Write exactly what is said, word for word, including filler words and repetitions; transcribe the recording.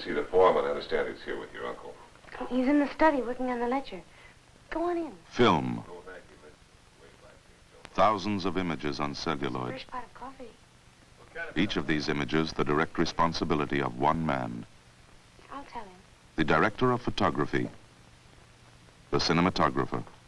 see the foreman. I understand he's here with your uncle. He's in the study working on the ledger. Go on in. Film. Thousands of images on celluloid. First pot of coffee. Each of these images the direct responsibility of one man. I'll tell him. The director of photography. The cinematographer.